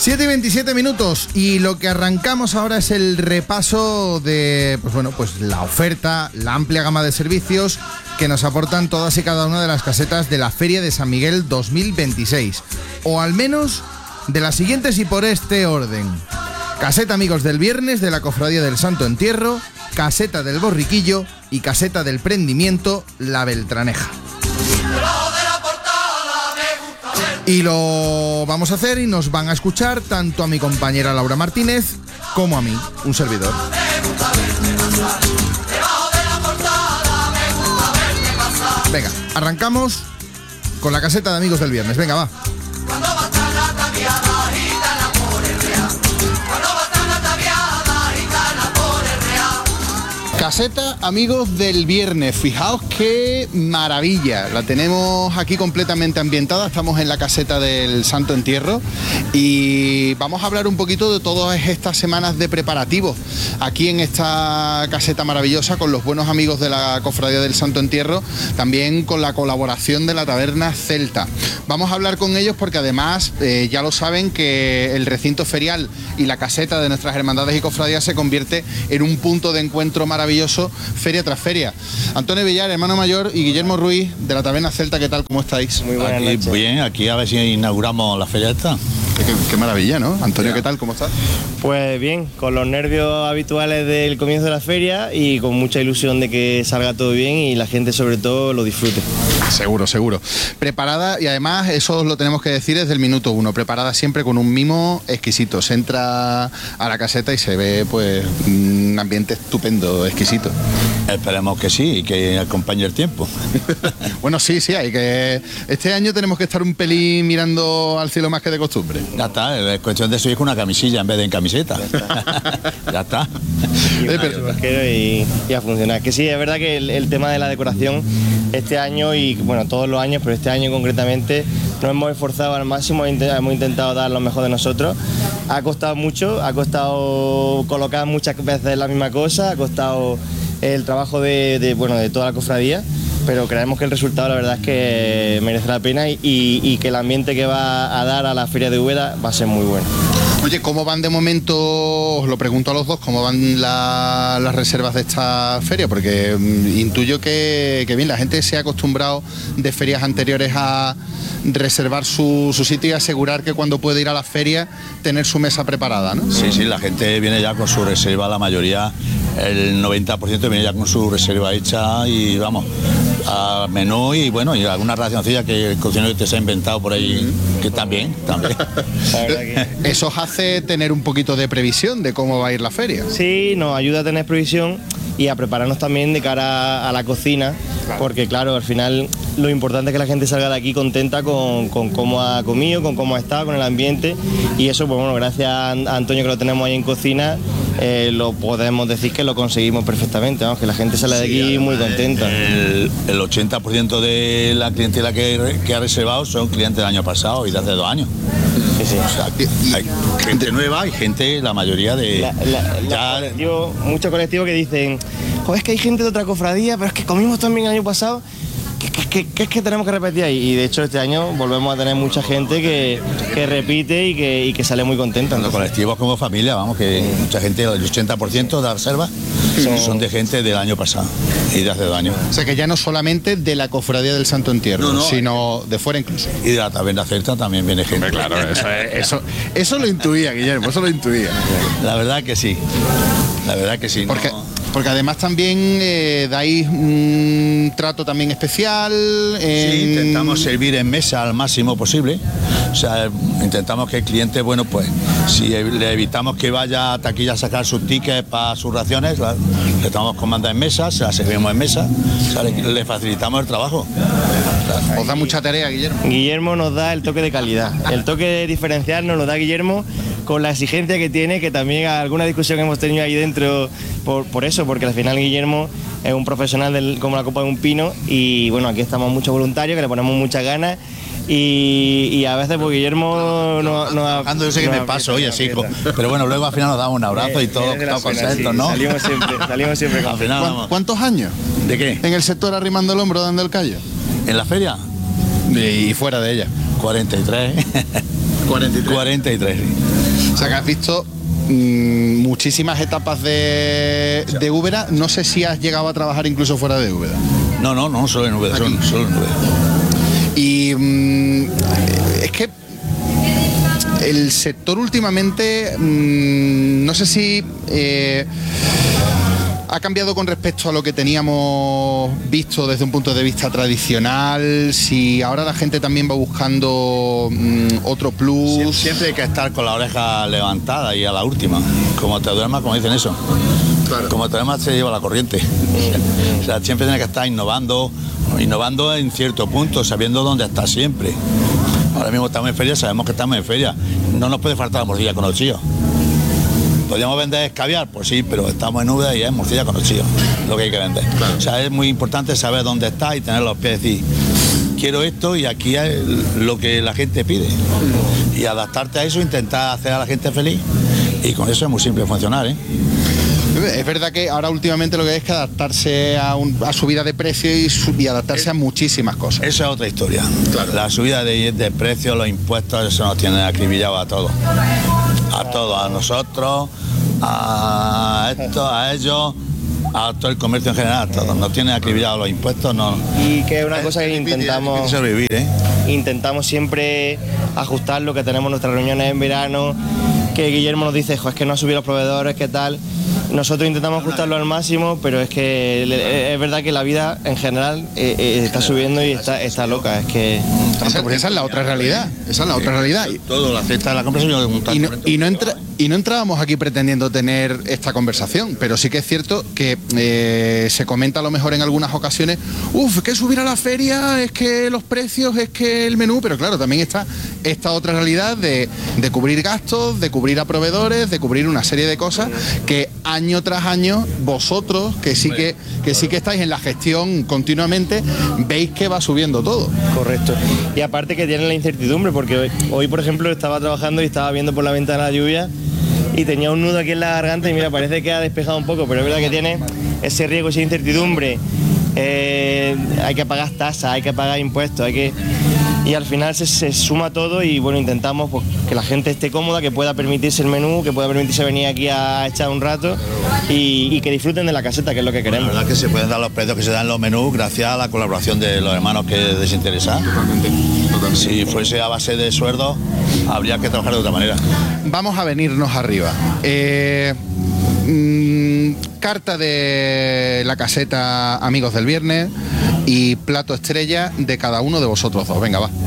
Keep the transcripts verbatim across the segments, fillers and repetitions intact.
siete y veintisiete minutos y lo que arrancamos ahora es el repaso de, pues bueno, pues la oferta, la amplia gama de servicios que nos aportan todas y cada una de las casetas de la Feria de San Miguel dos mil veintiséis. O al menos de las siguientes y por este orden. Caseta Amigos del Viernes de la Cofradía del Santo Entierro, caseta del Borriquillo y caseta del Prendimiento La Beltraneja. Y lo vamos a hacer y nos van a escuchar tanto a mi compañera Laura Martínez como a mí, un servidor. Venga, arrancamos con la caseta de Amigos del Viernes. Venga, va. Caseta Amigos del Viernes, fijaos qué maravilla, la tenemos aquí completamente ambientada, estamos en la caseta del Santo Entierro y vamos a hablar un poquito de todas estas semanas de preparativos aquí en esta caseta maravillosa con los buenos amigos de la Cofradía del Santo Entierro, también con la colaboración de la Taberna Celta. Vamos a hablar con ellos porque además eh, ya lo saben que el recinto ferial y la caseta de nuestras hermandades y cofradías se convierte en un punto de encuentro maravilloso feria tras feria. Antonio Villar, hermano mayor, y Guillermo Ruiz de la Taberna Celta, ¿qué tal? ¿Cómo estáis? Muy buenas Aquí, noches. Bien, aquí a ver si inauguramos la feria esta. Qué, qué maravilla, ¿no? Antonio, ¿qué tal? ¿Cómo estás? Pues bien, con los nervios habituales del comienzo de la feria y con mucha ilusión de que salga todo bien y la gente sobre todo lo disfrute. Seguro, seguro. Preparada y además eso os lo tenemos que decir desde el minuto uno, preparada siempre con un mimo exquisito. Se entra a la caseta y se ve pues un ambiente estupendo, exquisito. Esperemos que sí y que acompañe el tiempo. Bueno, sí, sí, hay que... Este año tenemos que estar un pelín mirando al cielo más que de costumbre. Ya está, es cuestión de subir con una camisilla en vez de en camiseta. Ya está. Y, Eh, pero- y, y a funcionar. Que sí, es verdad que el, el tema de la decoración este año y bueno, todos los años, pero este año concretamente nos hemos esforzado al máximo, hemos intentado dar lo mejor de nosotros. Ha costado mucho, ha costado colocar muchas veces la misma cosa, ha costado el trabajo de, de, bueno, de toda la cofradía, pero creemos que el resultado la verdad es que merece la pena y, y, y que el ambiente que va a dar a la Feria de Úbeda va a ser muy bueno. Oye, ¿cómo van de momento, os lo pregunto a los dos, cómo van la- las reservas de esta feria? Porque mm, intuyo que, que bien, la gente se ha acostumbrado de ferias anteriores a reservar su, su sitio y asegurar que cuando puede ir a la feria tener su mesa preparada, ¿no? Sí, sí, la gente viene ya con su reserva, la mayoría, el noventa por ciento viene ya con su reserva hecha y vamos, a menú y bueno, y alguna racioncilla que el cocinero te se ha inventado por ahí, que también, también. La verdad que... Eso os hace tener un poquito de previsión de cómo va a ir la feria. Sí, nos ayuda a tener previsión y a prepararnos también de cara a la cocina, porque claro, al final lo importante es que la gente salga de aquí contenta con, con cómo ha comido, con cómo ha estado, con el ambiente y eso, pues bueno, gracias a Antonio que lo tenemos ahí en cocina, eh, lo podemos decir que lo conseguimos perfectamente, vamos, que la gente sale de aquí muy contenta. El, el ochenta por ciento de la clientela que, que ha reservado son clientes del año pasado y de hace dos años. Sí, sí. O sea, que hay gente nueva y gente, la mayoría de... La- la- la ya- colectivo- muchos colectivos que dicen, joder, es que hay gente de otra cofradía, pero es que comimos también el año pasado, que, que, que, que es que tenemos que repetir ahí. Y de hecho este año volvemos a tener mucha gente que, que repite y que, y que sale muy contenta. Tanto Entonces, colectivos como familia, vamos, que mucha gente, el ochenta por ciento de las reservas son, son de gente del año pasado y de hace dos años. O sea que ya no solamente de la Cofradía del Santo Entierro, No, no, sino de fuera incluso. Y de la Taberna Celta también viene gente. Claro, eso, eso, eso lo intuía, Guillermo, eso lo intuía. La verdad que sí, la verdad que sí. no- Porque, porque además también eh, dais un trato también especial. en- Sí, intentamos servir en mesa al máximo posible. O sea, intentamos que el cliente, bueno, pues, si le evitamos que vaya a taquilla a sacar sus tickets para sus raciones, la- le damos comanda en mesa, se la servimos en mesa, o sea, le, le facilitamos el trabajo. Os da mucha tarea, Guillermo. Guillermo nos da el toque de calidad, el toque diferencial nos lo da Guillermo con la exigencia que tiene, que también alguna discusión hemos tenido ahí dentro por, por eso, porque al final Guillermo es un profesional del, como la copa de un pino y bueno, aquí estamos muchos voluntarios que le ponemos muchas ganas y, y a veces pues Guillermo no, no Trabajando, yo sé que no me aprieta, paso, oye, no sí, aprieta. hijo. Pero bueno, luego al final nos damos un abrazo y todos Merece la todos pena, contentos, sí, ¿no? Salimos siempre, salimos siempre Al contentos. final ¿Cuán- vamos. ¿Cuántos años ¿De qué? en el sector arrimando el hombro dando el callo? ¿En la feria? Y fuera de ella. cuarenta y tres. cuarenta y tres. cuarenta y tres. O sea que has visto mmm, muchísimas etapas de, de Úbeda. No sé si has llegado a trabajar incluso fuera de Úbeda. No, no, no, solo en Úbeda, solo, solo en Úbeda. Y mmm, es que el sector últimamente, mmm, no sé si eh, ha cambiado con respecto a lo que teníamos visto desde un punto de vista tradicional, si ahora la gente también va buscando mmm, otro plus. Siempre, siempre hay que estar con la oreja levantada y a la última. Como te duermas, como dicen eso. Claro. Como te duermas se lleva la corriente. O sea, siempre tienes que estar innovando, innovando en cierto punto, sabiendo dónde estás siempre. Ahora mismo estamos en feria, sabemos que estamos en feria. No nos puede faltar la morcilla con ochillo. ¿Podríamos vender escabiar? Pues sí, pero estamos en Úbeda y es morcilla con ochillo, lo que hay que vender. Claro. O sea, es muy importante saber dónde está y tener los pies y decir, quiero esto y aquí es lo que la gente pide. Y adaptarte a eso, intentar hacer a la gente feliz. Y con eso es muy simple funcionar, ¿eh? Es verdad que ahora últimamente lo que hay es que adaptarse a, un, a subida de precio y, su, y adaptarse a muchísimas cosas. Esa es otra historia. Claro. La subida de, de precios, los impuestos, eso nos tiene acribillado a todos. A todos, a nosotros, a esto, a ellos, a todo el comercio en general, a todos. Nos tiene acribillado los impuestos. No. Y que es una cosa que intentamos... Es sobrevivir, ¿eh? Intentamos siempre ajustar lo que tenemos nuestras reuniones en verano, que Guillermo nos dice, es que no ha subido los proveedores, ¿qué tal? Nosotros intentamos ajustarlo al máximo, pero es que es verdad que la vida en general eh, eh, está subiendo y está, está loca. Es que esa, esa es la otra realidad. Esa es la otra realidad. Todo, la cesta de la conversación. Y no, y no entra, y no entrábamos aquí pretendiendo tener esta conversación, pero sí que es cierto que eh, se comenta a lo mejor en algunas ocasiones, uff, que subir a la feria, es que los precios, es que el menú, pero claro, también está esta otra realidad de, de cubrir gastos, de cubrir a proveedores, de cubrir una serie de cosas que año tras año vosotros, que sí que, que sí que estáis en la gestión continuamente, veis que va subiendo todo. Correcto. Y aparte que tienen la incertidumbre, porque hoy, hoy por ejemplo estaba trabajando y estaba viendo por la ventana la lluvia y tenía un nudo aquí en la garganta y mira, parece que ha despejado un poco, pero es verdad que tiene ese riesgo, esa incertidumbre. Eh, hay que pagar tasas, hay que pagar impuestos, hay que... Y al final se, se suma todo y bueno, intentamos pues, que la gente esté cómoda, que pueda permitirse el menú, que pueda permitirse venir aquí a echar un rato y, y que disfruten de la caseta, que es lo que queremos. La verdad es que se pueden dar los precios que se dan en los menús gracias a la colaboración de los hermanos que desinteresan. Totalmente, totalmente. Si fuese a base de sueldo, habría que trabajar de otra manera. Vamos a venirnos arriba. Eh... Mm, carta de la caseta Amigos del Viernes y plato estrella de cada uno de vosotros dos. Venga, va.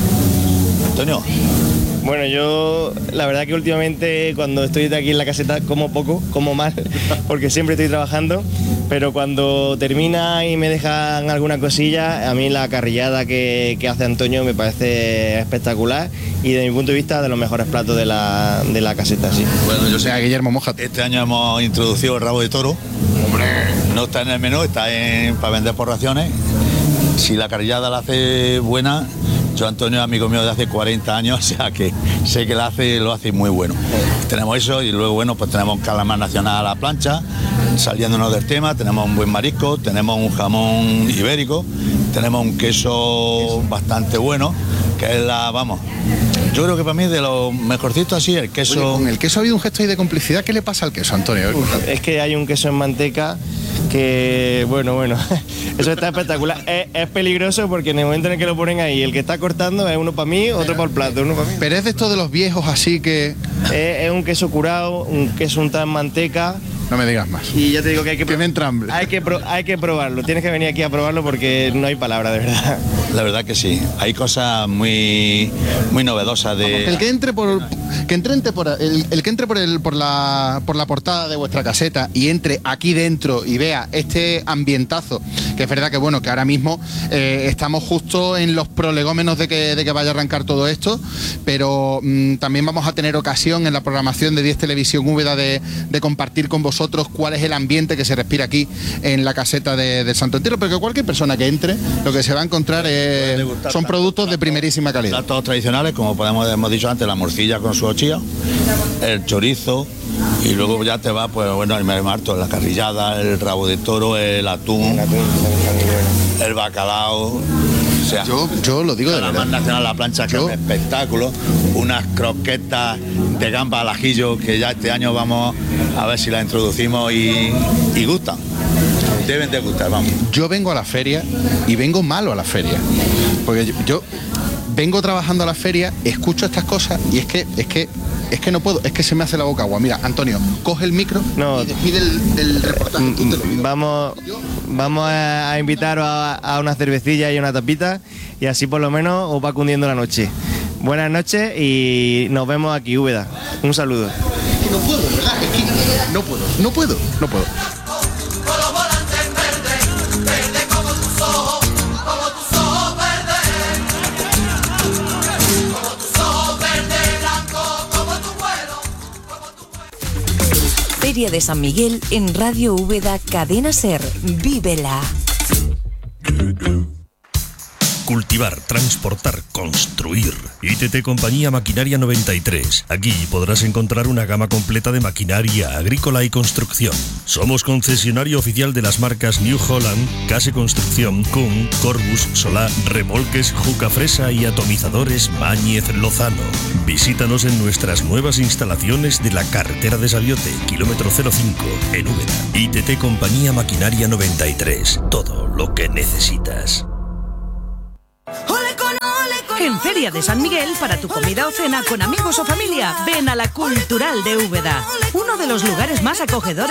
Antonio. Bueno, yo la verdad que últimamente cuando estoy aquí en la caseta como poco, como mal, porque siempre estoy trabajando, pero cuando termina y me dejan alguna cosilla, a mí la carrillada que, que hace Antonio me parece espectacular y desde mi punto de vista de los mejores platos de la, de la caseta, sí. Bueno, yo sé, a Guillermo, mójate. Este año hemos introducido el rabo de toro. Hombre. No está en el menú, está en, para vender por raciones. Si la carrillada la hace buena, yo Antonio es amigo mío de hace cuarenta años, o sea que sé que la hace, lo hace muy bueno. Tenemos eso y luego bueno, pues tenemos calamar nacional a la plancha, saliéndonos del tema, tenemos un buen marisco, tenemos un jamón ibérico, tenemos un queso bastante bueno, que es la, vamos, yo creo que para mí de los mejorcitos así, el queso... Oye, con el queso ha habido un gesto ahí de complicidad, ¿qué le pasa al queso, Antonio? Uf, es que hay un queso en manteca que, bueno, bueno, eso está espectacular. Es, es peligroso porque en el momento en el que lo ponen ahí, el que está cortando es uno para mí, otro para el plato, uno para mí. Pero es de estos de los viejos así que... Es, es un queso curado, un queso untado en manteca. No me digas más. Y ya te digo que hay que, Tiene entramble. hay que, pro, hay que probarlo. Tienes que venir aquí a probarlo porque no hay palabra, de verdad. La verdad que sí. Hay cosas muy, muy novedosas de... El que entre por, que entre por el, el que entre por el, por la, por la portada de vuestra caseta y entre aquí dentro y vea este ambientazo, que es verdad que bueno, que ahora mismo eh, estamos justo en los prolegómenos de que, de que vaya a arrancar todo esto, pero mmm, también vamos a tener ocasión en la programación de diez Televisión Úbeda de, de compartir con vosotros cuál es el ambiente que se respira aquí en la caseta de, del Santo Entierro, porque cualquier persona que entre lo que se va a encontrar es, son productos de primerísima calidad. Platos tradicionales, como podemos, hemos dicho antes, la morcilla con su ochilla, el chorizo, y luego ya te va, pues bueno, el mermarto, la carrillada, el rabo de toro, el atún, el bacalao. O sea, Yo, yo lo digo de la verdad. más nacional, la plancha, que Yo- es un espectáculo, unas croquetas de gamba al ajillo que ya este año vamos a ver si las introducimos y, y gustan. Deben de gustar, vamos. Yo vengo a la feria y vengo malo a la feria. Porque yo, yo vengo trabajando a la feria, escucho estas cosas y es que, es que, es que no puedo, es que se me hace la boca agua. Mira, Antonio, coge el micro No. y despide el, del reportaje. Tú te lo pido. Vamos, vamos a, a invitaros a, a una cervecilla y una tapita y así por lo menos os va cundiendo la noche. Buenas noches y nos vemos aquí, Úbeda. Un saludo. Es que no puedo, ¿verdad? Es que no puedo, no puedo, no puedo. Feria de San Miguel en Radio Úbeda Cadena Ser. Vívela. Cultivar, transportar, construir. I T T Compañía Maquinaria noventa y tres. Aquí podrás encontrar una gama completa de maquinaria agrícola y construcción. Somos concesionario oficial de las marcas New Holland, Case Construcción, Kuhn, Corbus, Solá, Remolques, Juca Fresa y atomizadores Mañez Lozano. Visítanos en nuestras nuevas instalaciones de la carretera de Sabiote, kilómetro cero cinco, en Úbeda. I T T Compañía Maquinaria noventa y tres. Todo lo que necesitas. En Feria de San Miguel, para tu comida o cena con amigos o familia, ven a la Cultural de Úbeda, uno de los lugares más acogedores